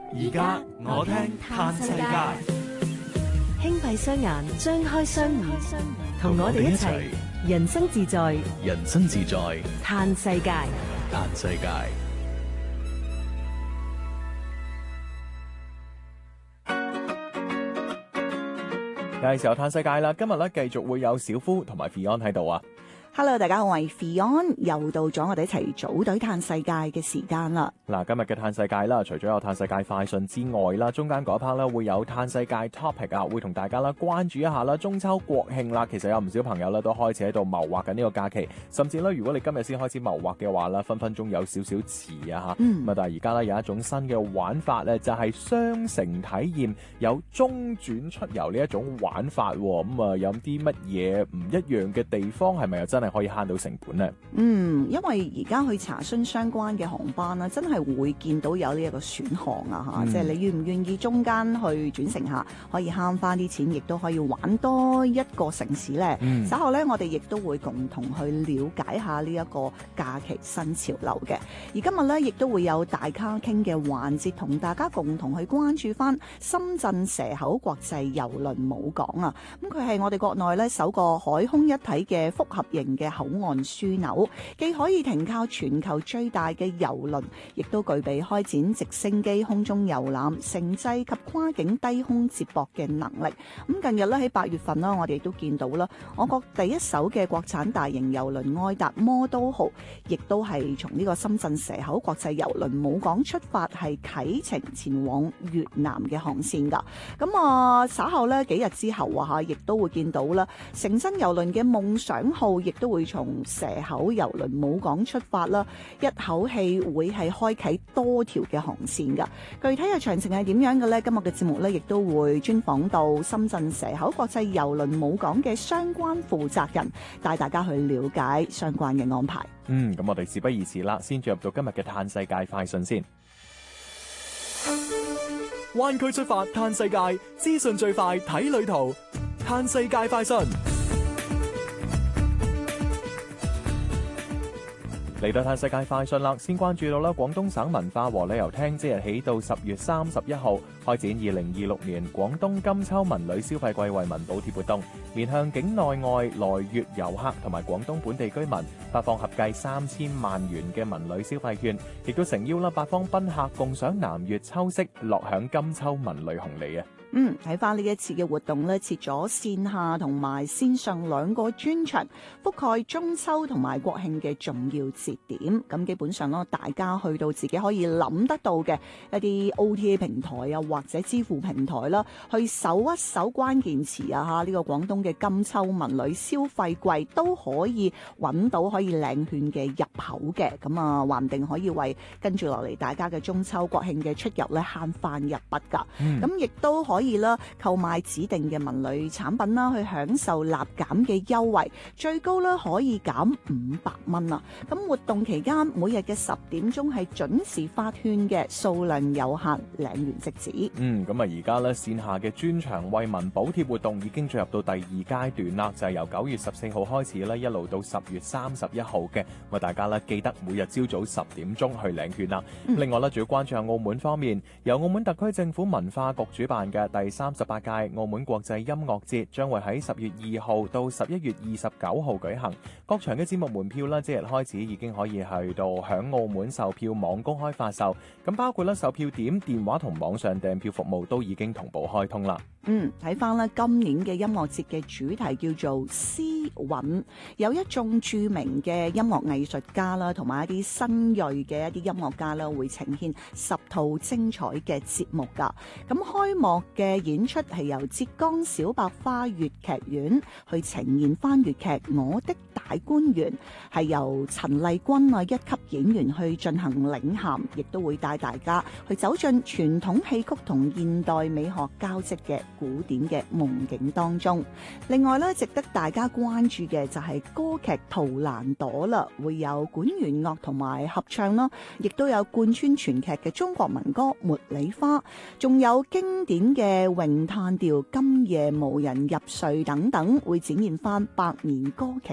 而家我聽嘆世界。 輕閉雙眼，張開雙耳，同我哋一齊人生自在， 人生自在， 嘆世界。 嘆世界。有時候嘆世界啦，今日咧繼續會有小夫同埋 Fion 喺度啊。 Hello， 大家好，我係 Fion，又到咗我哋一齊組隊嘆世界嘅時間啦。 嗱，今日嘅嘆世界啦，除咗有嘆世界快訊之外啦，中間嗰一 part 咧會有嘆世界 topic 啊，會同大家啦關注一下啦中秋國慶啦。其實有唔少朋友咧都開始喺度謀劃緊呢個假期，甚至咧如果你今日先開始謀劃嘅話咧，分分鐘有少少遲啊嚇。咁啊，但係而家咧有一種新嘅玩法咧，就係雙城體驗，有中轉出遊呢一種玩法。咁啊，有啲乜嘢唔一樣嘅地方，係咪又真係可以慳到成本呢？ 因為而家去查詢相關嘅航班啦，真係會見到有呢一個選項啊嚇，即係你願唔願意中間去轉乘下，可以慳翻啲錢，亦都可以玩多一個城市咧。稍後咧，我哋亦都會共同去了解下呢一個假期新潮流嘅。而今日咧，亦都會有大咖傾嘅環節，同大家共同去關注翻深圳蛇口國際郵輪母港啊。咁佢係我哋國內咧首個海空一體嘅複合型嘅口岸樞紐，既可以停靠全球最大嘅郵輪，亦都具備開展直升機空中遊覽、城際及跨境低空接駁嘅能力。咁近日咧喺8月份啦，我哋亦都見到啦，我國第一艘嘅國產大型郵輪愛達魔都號，亦都係從呢個深圳蛇口國際郵輪母港出發，係啟程前往越南嘅航線㗎。咁啊，稍後呢幾日之後啊，亦都會見到啦，成真郵輪嘅夢想號，亦都會從蛇口郵輪母港出發啦，一口氣會係開啟多條嘅航線㗎。具體嘅詳情係點樣嘅呢？今日嘅節目呢，亦都會專訪到深圳蛇口國際郵輪母港嘅相關負責人，帶大家去了解相關嘅安排。 咁我哋事不宜遲啦，先進入到今日嘅嘆世界快訊先。灣區出發嘆世界，資訊最快睇旅途，嘆世界快訊。嚟到嘆世界快訊啦，先關注到啦，廣東省文化和旅遊廳即日起到10月31號開展2026年廣東金秋文旅消費季惠民補貼活動，面向境內外來粵遊客同埋廣東本地居民發放合計3000萬元嘅文旅消費券，亦都誠邀啦八方賓客共賞南粵秋色，樂享金秋文旅紅利啊！ 睇翻呢一次嘅活動咧，設咗線下同埋線上2個專場，覆蓋中秋同埋國慶嘅重要節點。咁基本上咯，大家去到自己可以諗得到嘅一啲 OTA 平台啊，或者支付平台啦，去搜一搜關鍵詞啊，呢個廣東嘅金秋文旅消費季都可以揾到可以領券嘅入口嘅。咁啊，話唔定可以為跟住落嚟大家嘅中秋國慶嘅出遊咧慳翻一筆㗎。咁亦都可以啦，購買指定嘅文旅產品啦，去享受立減嘅優惠，最高咧可以減500蚊啊！咁活動期間每日嘅10點鐘係準時發券嘅，數量有限，領完即止。 咁啊，而家咧線下嘅專場惠民補貼活動已經進入到第2階段啦，就係由9月14號開始咧，一路到10月31號嘅。咁啊，大家咧記得每日朝早10點鐘去領券啦。另外咧，仲要關注下澳門方面，由澳門特區政府文化局主辦嘅第38屆澳門國際音樂節將會喺10月2號到11月29號舉行。各場嘅節目門票啦，即日開始已經可以去到響澳門售票網公開發售。咁包括咧售票點、電話同網上訂票服務都已經同步開通啦。 睇翻咧今年嘅音樂節嘅主題叫做詩韻，有一眾著名嘅音樂藝術家啦，同埋一啲新銳嘅一啲音樂家啦，會呈現10套精彩嘅節目噶。咁開幕嘅演出係由浙江小百花粵劇院去呈現翻粵劇《我的大觀園》，係由陳麗君啊一級演員去進行領銜，亦都會帶大家去走進傳統戲曲同現代美學交織嘅古典嘅夢境當中。另外咧，值得大家關注嘅就係歌劇《圖蘭朵》啦，會有管弦樂同埋合唱啦，亦都有貫穿全劇嘅中國民歌《茉莉花》，仲有經典嘅詠嘆調《今夜無人入睡》等等，會展現翻百年歌劇嘅魅力。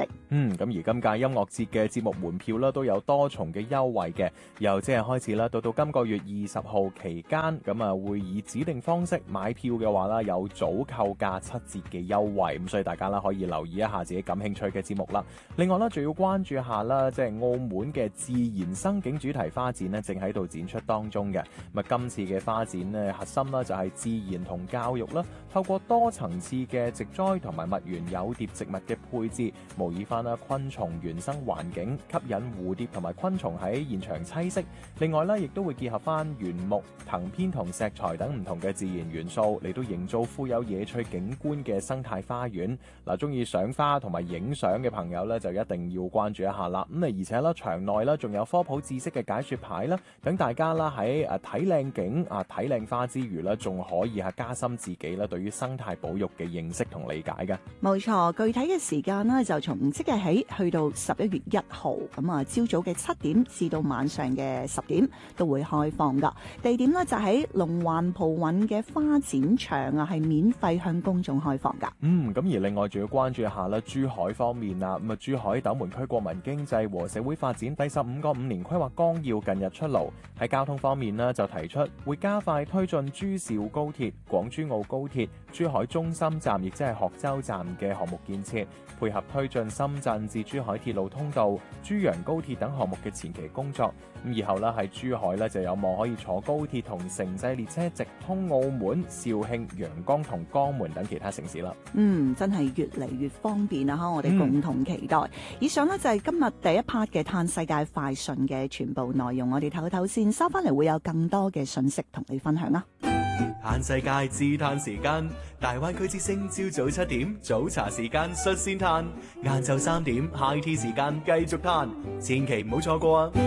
咁而今屆音樂節嘅節目門票啦，都有多重嘅優惠嘅，由即日開始啦，到今個月20號期間，咁啊會以指定方式買票嘅話啦，有早購價7折嘅優惠，咁所以大家啦可以留意一下自己感興趣嘅節目啦。另外啦，仲要關注一下啦，即係澳門嘅自然生境主題花展呢，正喺度展出當中嘅。咁啊，今次嘅花展呢，核心啦就係自然同教育啦，透過多層次嘅植栽同埋蜜源有蝶植物嘅配置，模擬翻啦昆蟲原生環境，吸引蝴蝶同埋昆蟲喺現場棲息。另外咧，亦都會結合翻原木、藤編同石材等唔同嘅自然元素，嚟到營造富有野趣景觀嘅生態花園。嗱，中意賞花同埋影相嘅朋友咧，就一定要關注一下啦。咁啊，而且咧，場內咧仲有科普知識嘅解說牌啦，等大家啦喺睇靚景睇靚花之餘咧，仲可以加深自己啦對於生態保育嘅認識同理解嘅。 冇錯，具體嘅時間呢，就從即日起去到11月1號，咁啊朝早嘅7點至到晚上嘅10點都會開放噶。地點呢，就喺龍環葡韻嘅花展場啊，係免費向公眾開放噶。 咁而另外仲要關注一下啦，珠海方面啊，咁啊珠海斗門區國民經濟和社會發展第15個5年規劃綱要近日出爐，喺交通方面呢，就提出會加快推進珠兆高鐵、廣珠澳高鐵、珠海中心站，亦即係鶴洲站嘅項目建設，配合推進深圳至珠海鐵路通道、珠洋高鐵等項目嘅前期工作。咁以後呢，喺珠海呢，就有望可以坐高鐵同城際列車直通澳門、肇慶、陽江同江門等其他城市啦。 真係越嚟越方便啊！我哋共同期待。以上呢，就係今日第一 part 嘅嘆世界快訊嘅全部內容。我哋唞唞先，收翻嚟會有更多嘅信息同你分享啊！ 嘆世界自嘆時間，大灣區之聲朝早7點早茶時間率先嘆，晏晝3點 high tea 時間繼續嘆，千祈唔好錯過啊！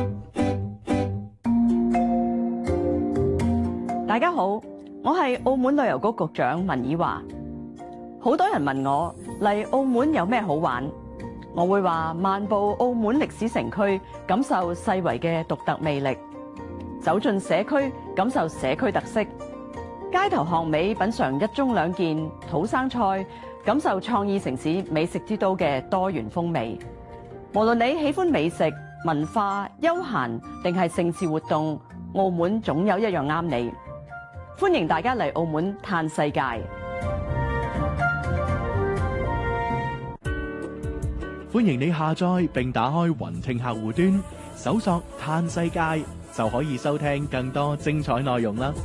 大家好，我係澳門旅遊局局長文以華。好多人問我嚟澳門有咩好玩，我會話漫步澳門歷史城區，感受世遺嘅獨特魅力；走進社區，感受社區特色；街頭巷尾品嘗一盅兩件土生菜，感受創意城市美食之都嘅多元風味。無論你喜歡美食、文化、休閒定係盛事活動，澳門總有一樣啱你。歡迎大家嚟澳門嘆世界。 歡迎你下載並打開雲聽客戶端，搜索嘆世界就可以收聽更多精彩內容啦。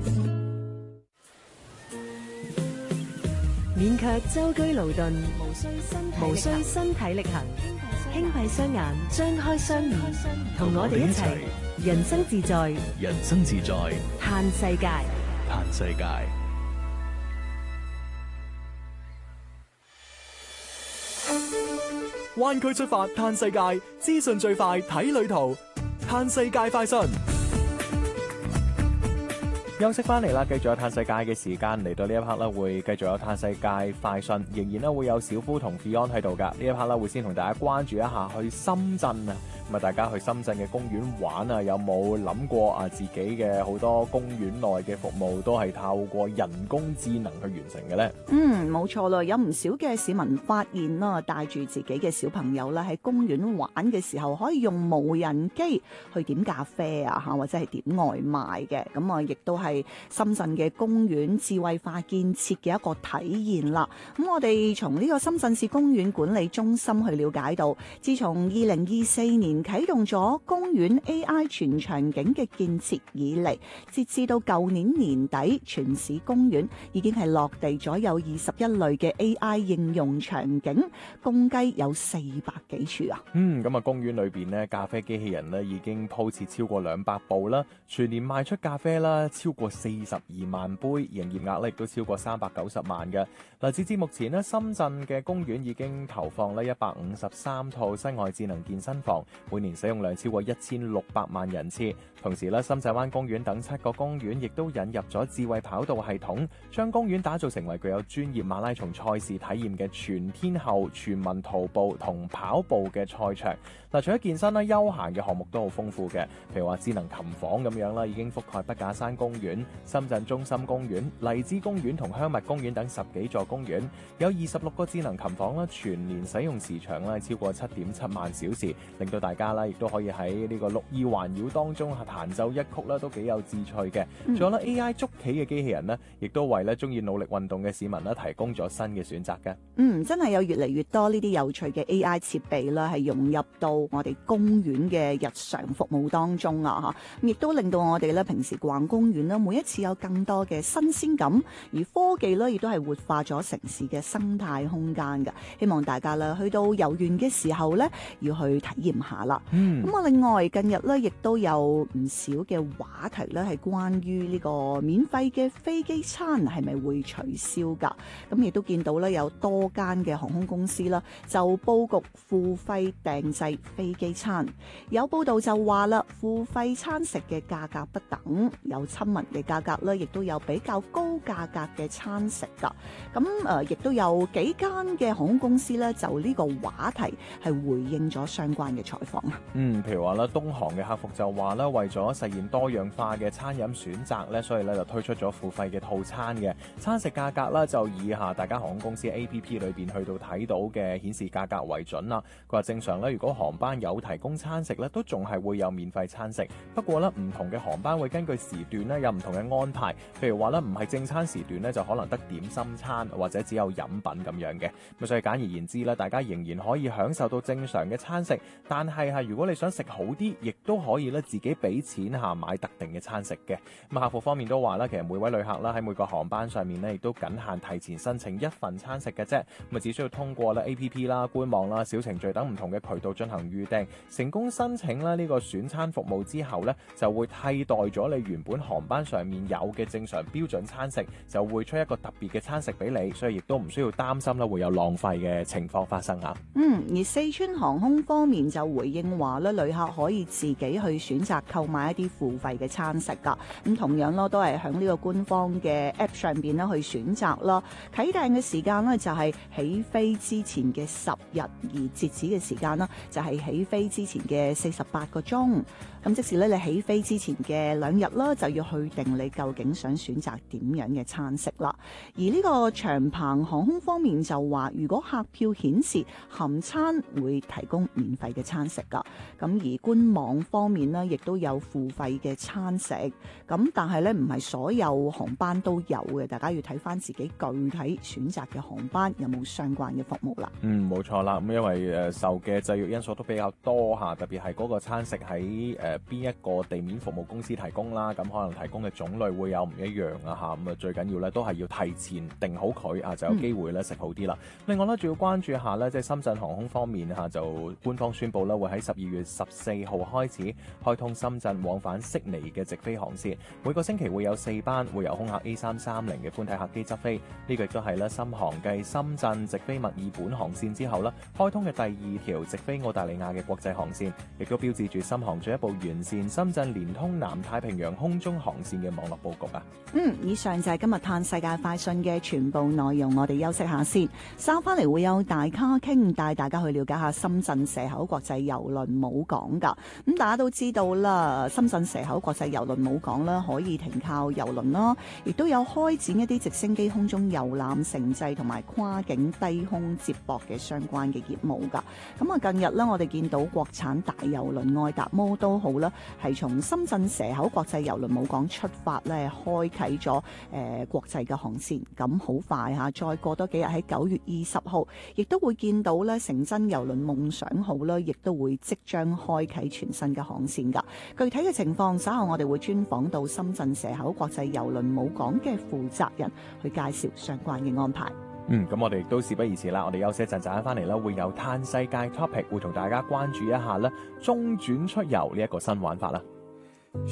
勉強舟車勞頓，無需身體力行，輕閉雙眼，張開雙耳，同我哋一齊人生自在， 人生自在， 嘆世界。 嘆世界。灣區出發嘆世界，資訊最快睇旅途，嘆世界快訊。 休息翻嚟啦，繼續有嘆世界嘅時間，嚟到呢一 part 啦，會繼續有嘆世界快訊，仍然咧會有小夫同 Beyond 喺度噶。呢一 part 啦會先同大家關注一下去深圳啊，咁啊大家去深圳嘅公園玩啊，有冇諗過啊自己嘅好多公園內嘅服務都係透過人工智能去完成嘅呢？ 冇錯啦，有唔少嘅市民發現啦，帶住自己嘅小朋友咧喺公園玩嘅時候，可以用無人機去點咖啡啊，或者係點外賣嘅，咁啊亦都係深圳嘅公園智慧化建設嘅一個體現啦。咁我哋從呢個深圳市公園管理中心去了解到，自從2024年啟動咗公園 AI 全場景嘅建設以嚟，截至到舊年年底，全市公園已經係落地咗有21類嘅 AI 應用場景，共計有400幾處啊。 咁啊，公園裏邊呢，咖啡機器人呢已經鋪設超過200部啦，全年賣出咖啡啦超過42萬杯，營業額咧亦都超過390萬嘅。嗱，截至目前呢，深圳嘅公園已經投放咧153套室外智能健身房， 每年使用量超過1600萬人次。同時咧，深圳灣公園等7個公園亦都引入咗智慧跑道系統，將公園打造成為具有專業馬拉松賽事體驗嘅全天候全民徒步同跑步嘅賽場。嗱，除咗健身啦，休閒嘅項目都好豐富嘅，譬如話智能琴房咁樣啦，已經覆蓋筆架山公園、深圳中心公園、荔枝公園同香蜜公園等10幾座公園，有26個智能琴房啦，全年使用時長啦超過7.7萬小時，令到大家啦亦都可以喺呢個綠意環繞當中彈奏一曲啦，都幾有志趣嘅。仲有咧 AI 捉棋嘅機器人呢，亦都為咧中意努力運動嘅市民咧提供咗新嘅選擇嘅。 真係有越嚟越多呢啲有趣嘅 AI 設備啦，係融入到我哋公園嘅日常服務當中啊！嚇，亦都令到我哋咧平時逛公園啦，每一次有更多嘅新鮮感，而科技咧亦都係活化咗城市嘅生態空間嘅。希望大家咧去到遊園嘅時候咧，要去體驗下啦。咁啊，另外近日咧亦都有唔少嘅話題咧，係關於呢個免費嘅飛機餐係咪會取消㗎？咁亦都見到咧有多間嘅航空公司啦，就佈局付費訂製飛機餐。有報道就話啦，付費餐食嘅價格不等，有親民嘅價格咧，亦都有比較高價格嘅餐食㗎。咁亦都有幾間嘅航空公司咧，就呢個話題係回應咗相關嘅採訪啊。 譬如話咧，東航嘅客服就話咧，為咗實現多樣化嘅餐飲選擇咧，所以咧就推出咗付費嘅套餐嘅餐食價格啦，就以下大家航空公司 APP 裏邊去到睇到嘅顯示價格為準啦。佢話正常咧，如果航班有提供餐食咧，都仲係會有免費餐食。不過咧，唔同嘅航班會根據時段咧有唔同嘅安排。譬如話咧，唔係正餐時段咧，就可能得點心餐或者只有飲品咁樣嘅。咁所以簡而言之咧，大家仍然可以享受到正常嘅餐食，但係如果你想食好啲，亦都可以咧自己俾錢買特定嘅餐食嘅。咁客服方面都話啦，其實每位旅客啦喺每個航班上面咧，亦都僅限提前申請1份餐食嘅啫。咁只需要通過咧 APP 啦、官網啦、小程序等唔同嘅渠道進行預訂，成功申請咧呢個選餐服務之後咧，就會替代咗你原本航班上面有嘅正常標準餐食，就會出一個特別嘅餐食俾你，所以亦都唔需要擔心咧會有浪費嘅情況發生啊。 而四川航空方面就回應話咧，旅客可以自己去選擇購買一啲付費嘅餐食㗎。咁同樣咯，都係喺呢個官方嘅 App 上邊咧去選擇啦。啟訂嘅時間呢，就係起飛之前嘅10日，而截止嘅時間呢，就係起飛之前嘅48個鐘。咁即使咧你起飛之前嘅2日啦，就要去定你究竟想選擇點樣嘅餐食啦。而呢個長鵬航空方面就話，如果客票顯示含餐會提供免費嘅餐食㗎。咁而官網方面呢，亦都有付費嘅餐食。咁但係咧唔係所有航班都有嘅，大家要睇翻自己具體選擇嘅航班有冇相關嘅服務啦。 冇錯啦。咁因為受嘅制約因素都比較多嚇，特別係嗰個餐食喺邊一個地面服務公司提供啦，咁可能提供嘅種類會有唔一樣啊嚇。咁最緊要咧都係要提前定好佢啊，就有機會咧食好啲啦。另外咧，仲要關注一下咧，即係深圳航空方面嚇，就官方宣布咧會喺12月14號開始開通深圳往返悉尼嘅直飛航線，每個星期會有4班會由空客 A330嘅寬體客機執飛。呢個亦都係咧深航繼深圳直飛墨爾本航線之後咧開通嘅第2條直飛澳大利亞嘅國際航線，亦都標誌住深航進一步完善深圳連通南太平洋空中航線嘅網絡佈局啊。 以上就係今日嘆世界快訊嘅全部內容，我哋休息下先，稍翻嚟會有大咖傾，帶大家去了解下深圳蛇口國際郵輪母港噶。咁大家都知道啦，深圳蛇口國際郵輪母港啦，可以停靠郵輪啦，亦都有開展一啲直升機空中遊覽城際同埋跨境低空接駁嘅相關嘅業務噶。咁啊，近日咧我哋見到國產大郵輪愛達摩都好啦，係從深圳蛇口國際郵輪母港出發咧，開啟咗國際嘅航線。咁好快嚇，再過多幾日喺9月20號，亦都會見到咧成真郵輪夢想號啦，亦都會即將開啟全新嘅航線㗎。具體嘅情況稍後我哋會專訪到深圳蛇口國際郵輪母港嘅負責人去介紹相關嘅安排。 咁我哋亦都事不宜遲啦，我哋休息一陣翻嚟啦，會有嘆世界 topic 會同大家關注一下啦，中轉出遊呢一個新玩法啦。